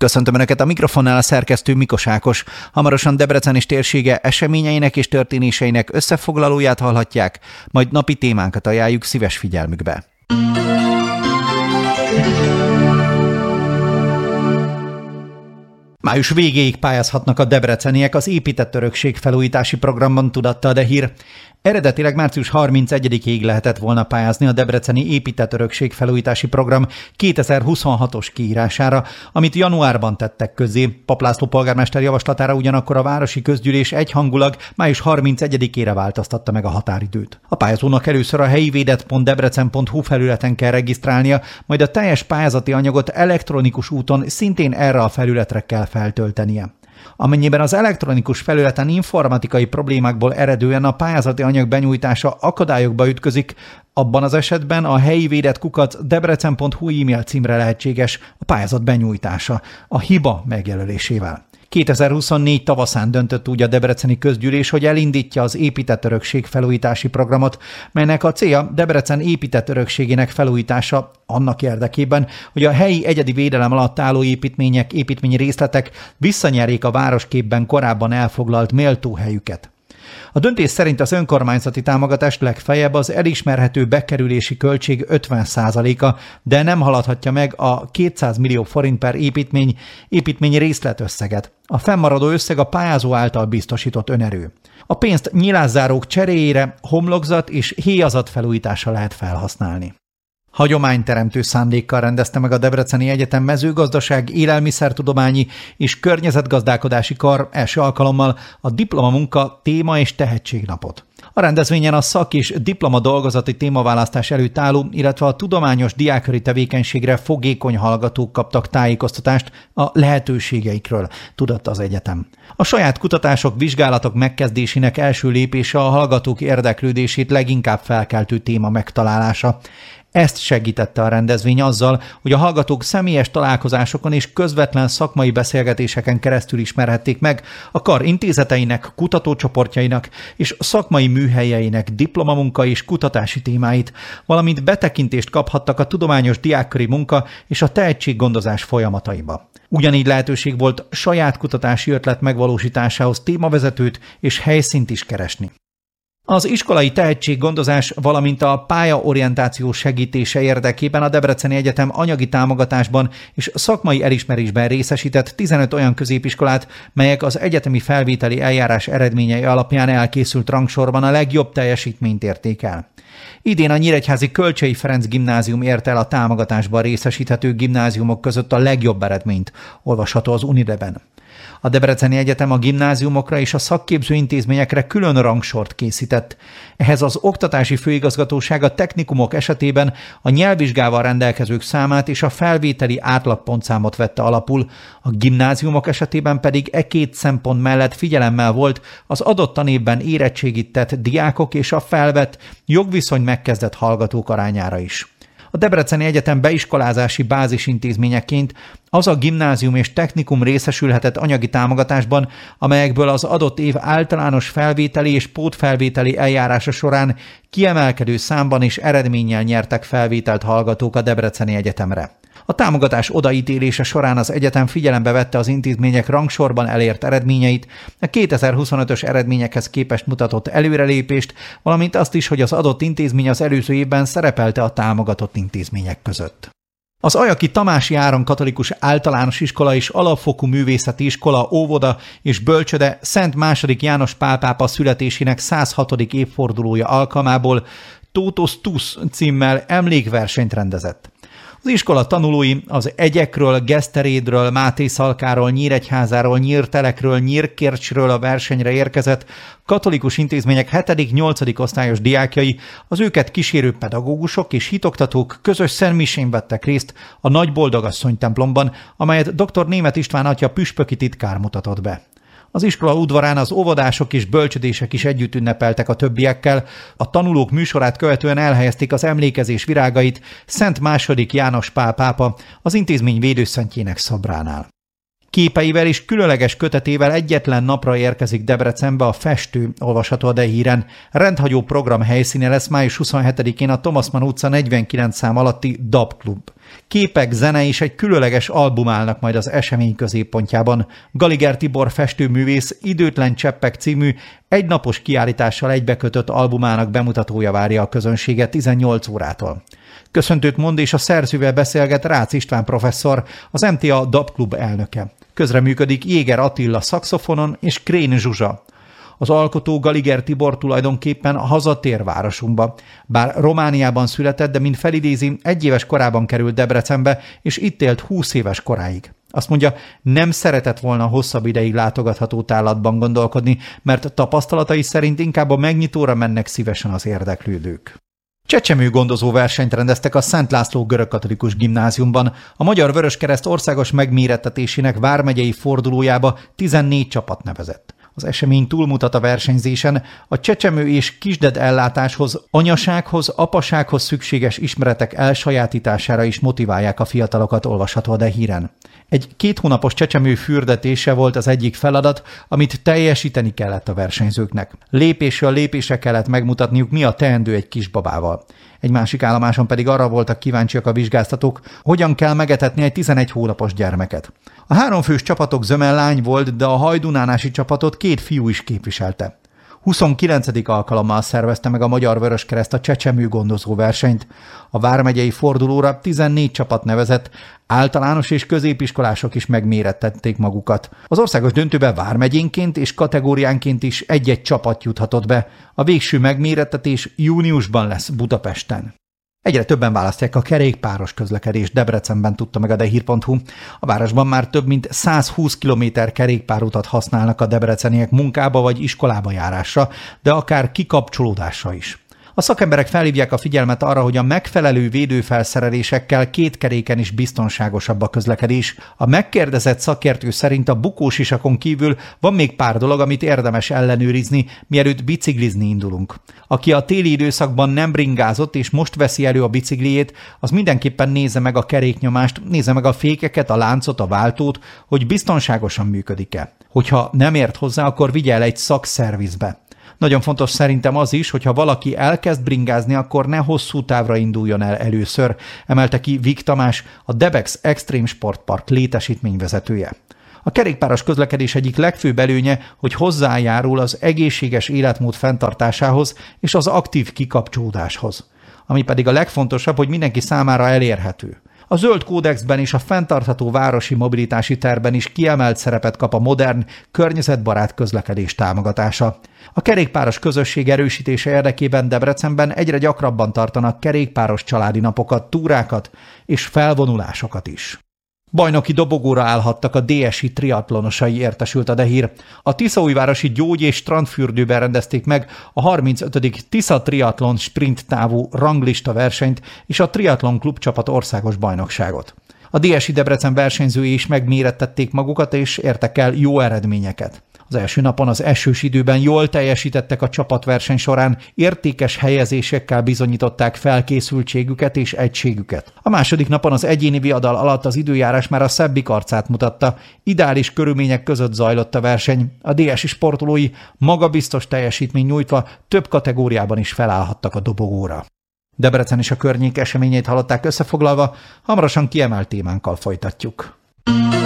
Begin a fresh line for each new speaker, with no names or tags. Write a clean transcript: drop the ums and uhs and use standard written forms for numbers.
Köszöntöm Önöket, a mikrofonnál a szerkesztő Mikos Ákos. Hamarosan Debrecen és térsége eseményeinek és történéseinek összefoglalóját hallhatják, majd napi témánkat ajánljuk szíves figyelmükbe. Május végéig pályázhatnak a debreceniek az épített örökség felújítási programban, tudatta a Hír. Eredetileg március 31-ig lehetett volna pályázni a debreceni épített örökség felújítási program 2026-os kiírására, amit januárban tettek közzé. Papp László polgármester javaslatára ugyanakkor a városi közgyűlés egyhangulag május 31-ére változtatta meg a határidőt. A pályázónak először a helyi védett.debrecen.hu felületen kell regisztrálnia, majd a teljes pályázati anyagot elektronikus úton szintén erre a felületre kell feltöltenie. Amennyiben az elektronikus felületen informatikai problémákból eredően a pályázati anyag benyújtása akadályokba ütközik, abban az esetben a helyi védett.debrecen.hu e-mail címre lehetséges a pályázat benyújtása a hiba megjelölésével. 2024 tavaszán döntött úgy a debreceni közgyűlés, hogy elindítja az épített örökség felújítási programot, melynek a célja Debrecen épített örökségének felújítása annak érdekében, hogy a helyi egyedi védelem alatt álló építmények, építményi részletek visszanyerjék a városképben korábban elfoglalt méltó helyüket. A döntés szerint az önkormányzati támogatást legfeljebb az elismerhető bekerülési költség 50%-a, de nem haladhatja meg a 200 millió forint per építményi részletösszeget. A fennmaradó összeg a pályázó által biztosított önerő. A pénzt nyilászárók cseréjére, homlokzat és héjazat felújításra lehet felhasználni. Hagyományteremtő szándékkal rendezte meg a Debreceni Egyetem mezőgazdaság, élelmiszertudományi és környezetgazdálkodási kar első alkalommal a diplomamunka téma és tehetségnapot. A rendezvényen a szak- és diplomadolgozati témaválasztás előtt álló, illetve a tudományos diákköri tevékenységre fogékony hallgatók kaptak tájékoztatást a lehetőségeikről, tudatta az egyetem. A saját kutatások, vizsgálatok megkezdésének első lépése a hallgatók érdeklődését leginkább felkeltő téma megtalálása. Ezt segítette a rendezvény azzal, hogy a hallgatók személyes találkozásokon és közvetlen szakmai beszélgetéseken keresztül ismerhették meg a kar intézeteinek, kutatócsoportjainak és szakmai műhelyeinek diplomamunka és kutatási témáit, valamint betekintést kaphattak a tudományos diákköri munka és a tehetséggondozás folyamataiba. Ugyanígy lehetőség volt saját kutatási ötlet megvalósításához témavezetőt és helyszínt is keresni. Az iskolai tehetséggondozás, valamint a pályaorientáció segítése érdekében a Debreceni Egyetem anyagi támogatásban és szakmai elismerésben részesített 15 olyan középiskolát, melyek az egyetemi felvételi eljárás eredményei alapján elkészült rangsorban a legjobb teljesítményt érték el. Idén a nyíregyházi Kölcsey Ferenc gimnázium ért el a támogatásban részesíthető gimnáziumok között a legjobb eredményt, olvasható az Unireben. A Debreceni Egyetem a gimnáziumokra és a szakképző intézményekre külön rangsort készített. Ehhez az Oktatási Főigazgatóság a technikumok esetében a nyelvvizsgával rendelkezők számát és a felvételi átlagpontszámot vette alapul, a gimnáziumok esetében pedig két szempont mellett figyelemmel volt az adott tanévben érettségit tett diákok és a felvett, jogviszony megkezdett hallgatók arányára is. A Debreceni Egyetem beiskolázási bázisintézményeként az a gimnázium és technikum részesülhetett anyagi támogatásban, amelyekből az adott év általános felvételi és pótfelvételi eljárása során kiemelkedő számban és eredménnyel nyertek felvételt hallgatók a Debreceni Egyetemre. A támogatás odaítélése során az egyetem figyelembe vette az intézmények rangsorban elért eredményeit, a 2025-ös eredményekhez képest mutatott előrelépést, valamint azt is, hogy az adott intézmény az előző évben szerepelte a támogatott intézmények között. Az Ajaki Tamási Áron Katolikus Általános Iskola és Alapfokú Művészeti Iskola, óvoda és bölcsöde Szent II. János Pál pápa születésének 106. évfordulója alkalmából Totus Tus címmel emlékversenyt rendezett. Az iskola tanulói az Egyekről, Geszterédről, Máté Szalkáról, Nyíregyházáról, Nyírtelekről, Nyírkércsről a versenyre érkezett katolikus intézmények 7.-8. osztályos diákjai, az őket kísérő pedagógusok és hitoktatók közös szentmisén vettek részt a Nagy Boldogasszony templomban, amelyet dr. Németh István atya püspöki titkár mutatott be. Az iskola udvarán az óvodások és bölcsödések is együtt ünnepeltek a többiekkel, a tanulók műsorát követően elhelyezték az emlékezés virágait Szent II. János Pál pápa az intézmény védőszentjének szobránál. Képeivel és különleges kötetével egyetlen napra érkezik Debrecenbe a festő, olvasható a Híren. Rendhagyó program helyszíne lesz május 27-én a Thomas Mann utca 49 szám alatti DAB klub. Képek, zene és egy különleges album állnak majd az esemény középpontjában. Galiger Tibor festőművész Időtlen Cseppek című egynapos kiállítással egybekötött albumának bemutatója várja a közönséget 18 órától. Köszöntőt mond és a szerzővel beszélget Rácz István professzor, az MTA DAB Klub elnöke. Közreműködik Jéger Attila szaxofonon és Krén Zsuzsa. Az alkotó Galiger Tibor tulajdonképpen hazatér városunkba. Bár Romániában született, de mint felidézi, 1 éves korában került Debrecenbe, és itt élt 20 éves koráig. Azt mondja, nem szeretett volna hosszabb ideig látogatható tárlatban gondolkodni, mert tapasztalatai szerint inkább a megnyitóra mennek szívesen az érdeklődők. Csecsemő gondozó versenyt rendeztek a Szent László Görögkatolikus Gimnáziumban. A Magyar Vöröskereszt országos megmérettetésének vármegyei fordulójába 14 csapat nevezett. Az esemény túlmutat a versenyzésen, a csecsemő és kisded ellátáshoz, anyasághoz, apasághoz szükséges ismeretek elsajátítására is motiválják a fiatalokat, olvasható a De Híren. Egy 2 hónapos csecsemő fürdetése volt az egyik feladat, amit teljesíteni kellett a versenyzőknek. Lépésről lépésre kellett megmutatniuk, mi a teendő egy kisbabával. Egy másik állomáson pedig arra voltak kíváncsiak a vizsgáztatók, hogyan kell megetetni egy 11 hónapos gyermeket. A 3 fős csapatok zöme lány volt, de a hajdunánási csapatot 2 fiú is képviselte. 29. alkalommal szervezte meg a Magyar Vöröskereszt a csecsemő gondozó versenyt. A vármegyei fordulóra 14 csapat nevezett, általános és középiskolások is megmérettették magukat. Az országos döntőbe vármegyénként és kategóriánként is egy-egy csapat juthatott be. A végső megmérettetés júniusban lesz Budapesten. Egyre többen választják a kerékpáros közlekedést, Debrecenben tudta meg a dehír.hu. A városban már több mint 120 km kerékpárutat használnak a debreceniek munkába vagy iskolába járásra, de akár kikapcsolódásra is. A szakemberek felhívják a figyelmet arra, hogy a megfelelő védőfelszerelésekkel 2 keréken is biztonságosabb a közlekedés. A megkérdezett szakértő szerint a bukósisakon kívül van még pár dolog, amit érdemes ellenőrizni, mielőtt biciklizni indulunk. Aki a téli időszakban nem bringázott és most veszi elő a bicikliét, az mindenképpen nézze meg a keréknyomást, nézze meg a fékeket, a láncot, a váltót, hogy biztonságosan működik-e. Hogyha nem ért hozzá, akkor vigye el egy szakszervizbe. Nagyon fontos szerintem az is, hogyha valaki elkezd bringázni, akkor ne hosszú távra induljon el először, emelte ki Vik Tamás, a Debex Extreme Sportpark létesítményvezetője. A kerékpáros közlekedés egyik legfőbb előnye, hogy hozzájárul az egészséges életmód fenntartásához és az aktív kikapcsolódáshoz. Ami pedig a legfontosabb, hogy mindenki számára elérhető. A zöld kódexben és a fenntartható városi mobilitási tervben is kiemelt szerepet kap a modern, környezetbarát közlekedés támogatása. A kerékpáros közösség erősítése érdekében Debrecenben egyre gyakrabban tartanak kerékpáros családi napokat, túrákat és felvonulásokat is. Bajnoki dobogóra állhattak a DSI triatlonosai, értesült a De Hír. A Tiszaújvárosi gyógy- és strandfürdőben rendezték meg a 35. Tisza Triatlon sprint távú ranglista versenyt és a Triatlon klubcsapat országos bajnokságot. A DSI Debrecen versenyzői is megmérettették magukat és értek el jó eredményeket. Az első napon az esős időben jól teljesítettek a csapatverseny során, értékes helyezésekkel bizonyították felkészültségüket és egységüket. A második napon az egyéni viadal alatt az időjárás már a szebbik arcát mutatta, ideális körülmények között zajlott a verseny. A DSI sportolói magabiztos teljesítmény nyújtva több kategóriában is felállhattak a dobogóra. Debrecen és a környék eseményeit hallották összefoglalva, hamarosan kiemelt témánkkal folytatjuk.